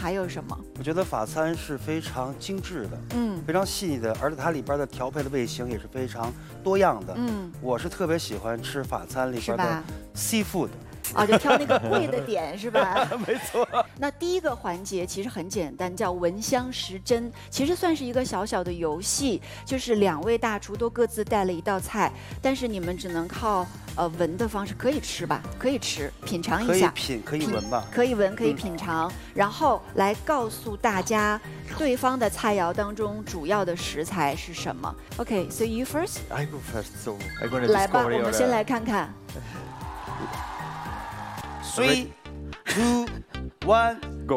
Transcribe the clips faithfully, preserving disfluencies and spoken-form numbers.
还有什么？ 我觉得法餐是非常精致的， 嗯， 非常细腻的，而且它里边的调配的味型也是非常多样的。 嗯， 我是特别喜欢吃法餐里边的 seafood。 啊，就挑那个贵的点是吧？ 没错。 那第一个环节其实很简单，叫闻香识真，其实算是一个小小的游戏，就是两位大厨都各自带了一道菜，但是你们只能靠呃闻的方式，可以吃吧？可以吃，品尝一下。 可以品，可以闻吧？ 可以闻，可以品尝，嗯、然后来告诉大家对方的菜肴当中主要的食材是什么。OK, so you first. I go first, so I'm gonna 来吧， discover 我们先来看看。 Three, two, one, go.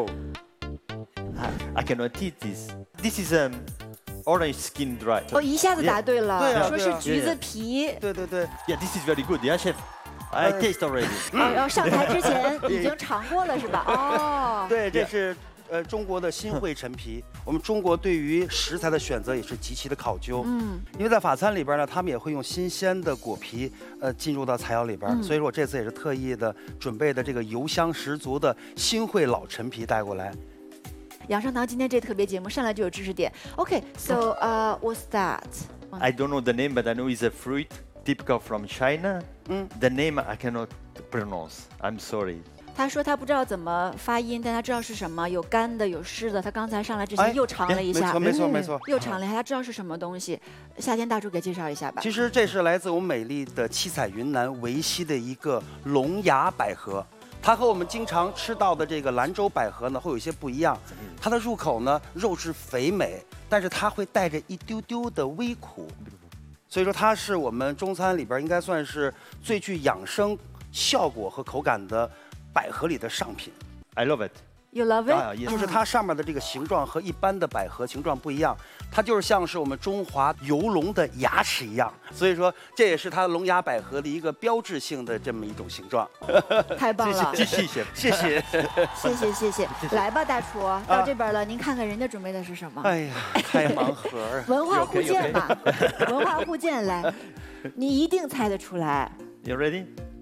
I, I cannot eat this. This is um orange skin dry. 哦，一下子答对了， 对啊说是橘子皮。 对对对。 Yeah, this is very good. Yeah, chef. I taste already. 哦，要上台之前已经尝过了是吧？哦。 对，这是呃中国的新会陈皮。我们中国对于食材的选择也是极其的考究。嗯。因为在法餐里边呢，他们也会用新鲜的果皮呃进入到菜肴里边，嗯、所以说我这次也是特意的准备的这个油香十足的新会老陈皮带过来。 养生堂今天这特别节目上来就有知识点。OK, so uh, what's that? I don't know the name, but I know it's a fruit typical from China. Mm. The name I cannot pronounce. I'm sorry. 他说他不知道怎么发音，但他知道是什么，有干的，有湿的。他刚才上来之前又尝了一下， 没错没错没错， 又尝了一下，他知道是什么东西。夏天大厨给介绍一下吧。 其实这是来自我们美丽的七彩云南维西的一个龙牙百合。 它和我们经常吃到的这个兰州百合呢，会有一些不一样。它的入口呢，肉质肥美，但是它会带着一丢丢的微苦，所以说它是我们中餐里边应该算是最具养生效果和口感的百合里的上品。 I love it. You love it？ 啊，也就是它上面的这个形状和一般的百合形状不一样，它就是像是我们中华游龙的牙齿一样，所以说这也是它龙牙百合的一个标志性的这么一种形状。 太棒了， 谢谢谢谢谢谢谢谢谢，来吧，大厨，到这边了，您看看人家准备的是什么？ 哎呀，开盲盒儿， 文化互鉴嘛，文化互鉴来，你一定猜得出来。 You ready?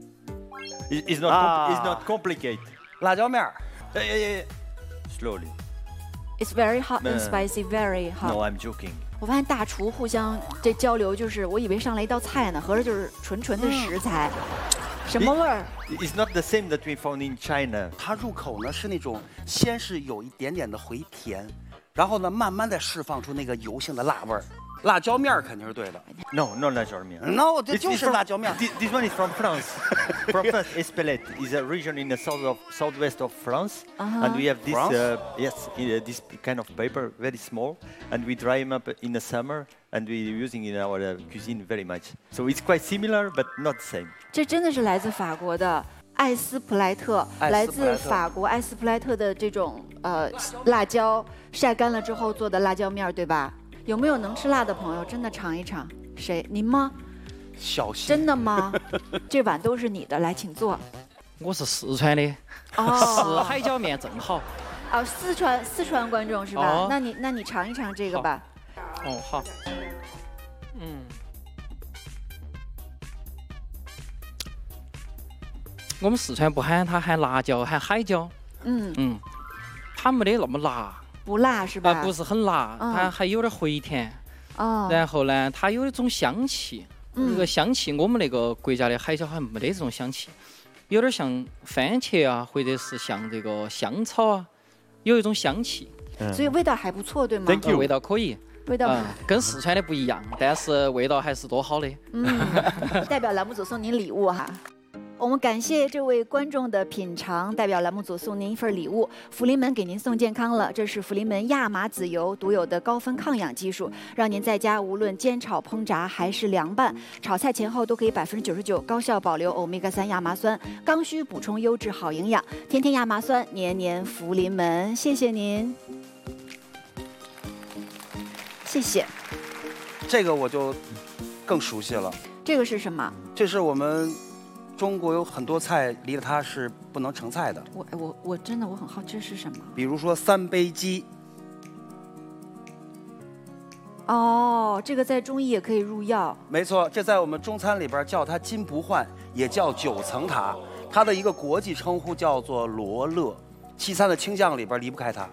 It's not it's not complicated. 辣椒面儿。 Yeah, yeah, yeah. Slowly. It's very hot and spicy, very hot. No, I'm joking. 我发现大厨互相这交流，就是我以为上来一道菜呢，合着就是纯纯的食材，什么味儿 ？It's not the same that we found in China. 它入口呢是那种先是有一点点的回甜，然后呢慢慢的释放出那个油性的辣味儿。 辣椒面肯定是对的。 No, no 辣椒面。 No， 这就是辣椒面。 This, this one is from France. From France, Espelette is a region in the south of southwest of France, uh-huh. and we have this uh, yes, uh, this kind of paper, very small, and we dry them up in the summer, and we're using in our uh, cuisine very much. So it's quite similar, but not the same. 这真的是来自法国的艾斯普莱特，来自法国艾斯普莱特的这种呃辣椒晒干了之后做的辣椒面，对吧？ 有没有能吃辣的朋友？真的尝一尝。谁？您吗？ 小心。 真的吗？这碗都是你的，来，请坐。 我是四川的， 哦， 是海椒面正好。 哦，四川四川观众是吧？哦、那你那你尝一尝这个吧。 哦，好。嗯。我们四川不喊它喊辣椒，喊海椒。嗯嗯，它没得那么辣。 不辣是吧？ 啊，不是很辣，嗯、它还有点回甜。哦。然后呢，它有一种香气，嗯、这个香气我们那个国家的海椒好像没得这种香气，有点像番茄啊，或者是像这个香草啊，有一种香气。 嗯、所以味道还不错，对吗？ 对，味道可以。 味道、嗯、 跟四川的不一样，但是味道还是多好的。 嗯，代表栏目组送您礼物哈。 我们感谢这位观众的品尝，代表栏目组送您一份礼物。福临门给您送健康了，这是福临门亚麻籽油独有的高分抗氧技术，让您在家无论煎炒烹炸还是凉拌，炒菜前后都可以百分之九十九高效保留欧米伽三亚麻酸，刚需补充优质好营养。天天亚麻酸，年年福临门。谢谢您，谢谢。 这个我就更熟悉了。 这个是什么？ 这是我们。 中国有很多菜离了它是不能成菜的。 我我我真的我很好奇这是什么？ 比如说三杯鸡。 哦，这个在中医也可以入药。 没错，这在我们中餐里边叫它金不换，也叫九层塔。它的一个国际称呼叫做罗勒。西餐的清酱里边离不开它。